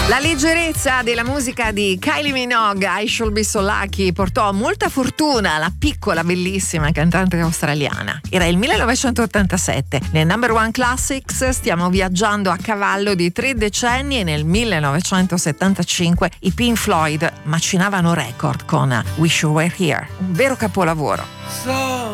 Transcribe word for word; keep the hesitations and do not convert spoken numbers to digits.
La leggerezza della musica di Kylie Minogue, I Should Be So Lucky, portò molta fortuna alla piccola, bellissima cantante australiana. Era il millenovecentottantasette. Nel Number One Classics stiamo viaggiando a cavallo di tre decenni e nel millenovecentosettantacinque i Pink Floyd macinavano record con Wish You Were Here, un vero capolavoro. So